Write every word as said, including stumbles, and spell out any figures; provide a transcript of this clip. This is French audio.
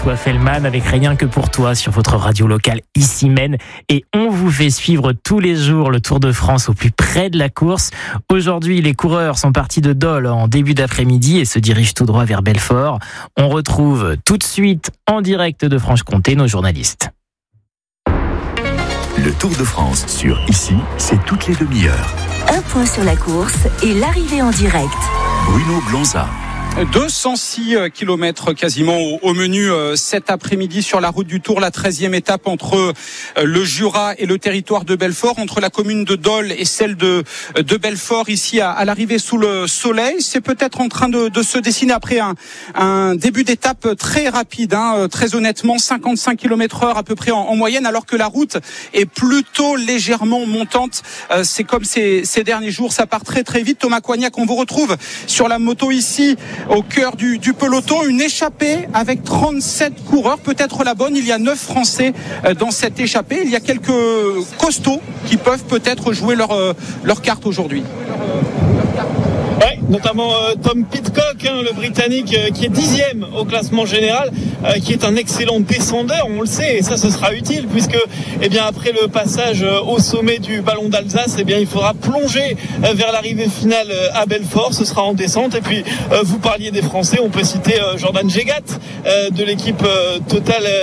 François Fellman avec Rien que pour toi sur votre radio locale ici Maine. Et on vous fait suivre tous les jours le Tour de France au plus près de la course. Aujourd'hui, les coureurs sont partis de Dole en début d'après-midi et se dirigent tout droit vers Belfort. On retrouve tout de suite en direct de Franche-Comté nos journalistes. Le Tour de France sur Ici, c'est toutes les demi-heures. Un point sur la course et l'arrivée en direct. Bruno Blanza. deux cent six kilomètres quasiment au menu cet après-midi sur la route du Tour, la treizième étape entre le Jura et le territoire de Belfort, entre la commune de Dole et celle de, de Belfort, ici à, à l'arrivée sous le soleil. C'est peut-être en train de, de se dessiner après un, un début d'étape très rapide, hein, très honnêtement, cinquante-cinq kilomètres heure à peu près en, en moyenne, alors que la route est plutôt légèrement montante. C'est comme ces, ces derniers jours, ça part très très vite. Thomas Coignac, on vous retrouve sur la moto ici, au cœur du, du peloton, une échappée avec trente-sept coureurs, peut-être la bonne. Il y a neuf Français dans cette échappée. Il y a quelques costauds qui peuvent peut-être jouer leur, leur carte aujourd'hui. Ouais, notamment euh, Tom Pidcock, hein, le Britannique, euh, qui est dixième au classement général, euh, qui est un excellent descendeur, on le sait, et ça ce sera utile puisque, eh bien, après le passage euh, au sommet du Ballon d'Alsace, eh bien, il faudra plonger euh, vers l'arrivée finale euh, à Belfort. Ce sera en descente. Et puis, euh, vous parliez des Français, on peut citer euh, Jordan Jegat euh, de l'équipe euh, Total. Euh,